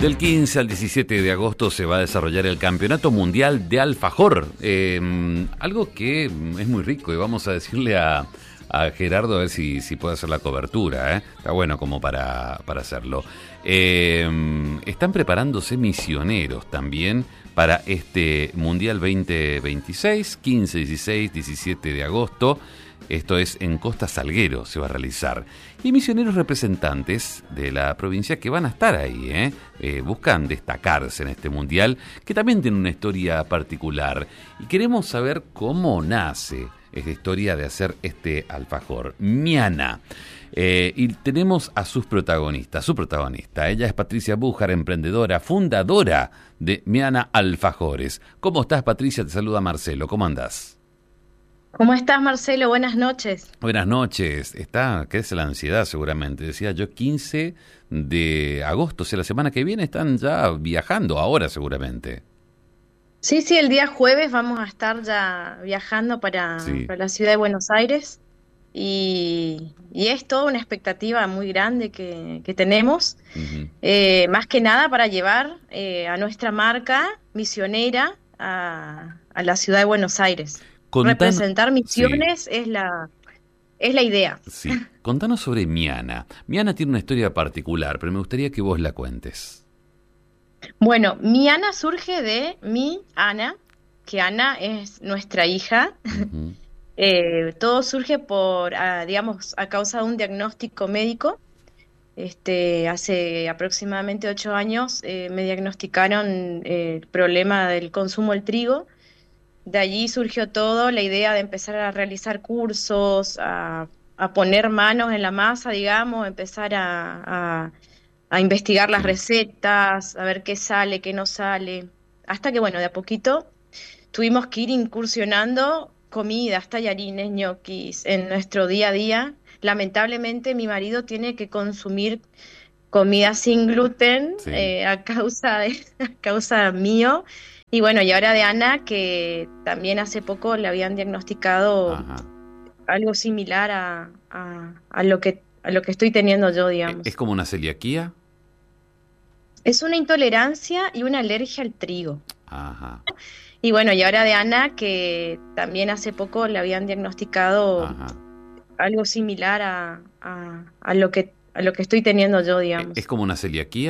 Del 15 al 17 de agosto se va a desarrollar el Campeonato Mundial de Alfajor. Algo que es muy rico y vamos a decirle a Gerardo a ver si puede hacer la cobertura. Está bueno como para hacerlo. Están preparándose misioneros también para este Mundial 2026, 15, 16, 17 de agosto. Esto es en Costa Salguero, se va a realizar. Y misioneros representantes de la provincia que van a estar ahí, buscan destacarse en este mundial, que también tiene una historia particular. Y queremos saber cómo nace esta historia de hacer este alfajor. Miana. Y tenemos a su protagonista. Ella es Patricia Bújar, emprendedora, fundadora de Miana Alfajores. ¿Cómo estás, Patricia? Te saluda Marcelo. ¿Cómo andás? ¿Cómo estás, Marcelo? Buenas noches. Buenas noches. Crece la ansiedad seguramente. Decía yo 15 de agosto, o sea, la semana que viene están ya viajando, ahora seguramente. Sí, el día jueves vamos a estar ya viajando para Sí. la ciudad de Buenos Aires y es toda una expectativa muy grande que tenemos, Ujú. más que nada para llevar a nuestra marca misionera a la ciudad de Buenos Aires. Contanos, Representar sí, misiones es la idea. sí. Contanos sobre Miana. Miana tiene una historia particular, pero me gustaría que vos la cuentes. Bueno, mi Ana surge de mi Ana, que Ana es nuestra hija. Ujú. Todo surge digamos, a causa de un diagnóstico médico. Hace aproximadamente 8 años me diagnosticaron el problema del consumo del trigo. De allí surgió todo, la idea de empezar a realizar cursos, a poner manos en la masa, digamos, empezar a investigar las Sí. recetas, a ver qué sale, qué no sale. Hasta que, bueno, de a poquito tuvimos que ir incursionando comidas, tallarines, ñoquis en nuestro día a día. Lamentablemente mi marido tiene que consumir comida sin gluten Sí. a causa mío. Y bueno, y ahora de Ana, que también hace poco le habían diagnosticado Ajá. algo similar a lo que estoy teniendo yo, ¿Es digamos. como una celiaquía? Es una intolerancia y una alergia al trigo. Ajá. Y bueno, y ahora de Ana, que también hace poco le habían diagnosticado Ajá. algo similar a lo que estoy teniendo yo, ¿Es digamos. como una celiaquía?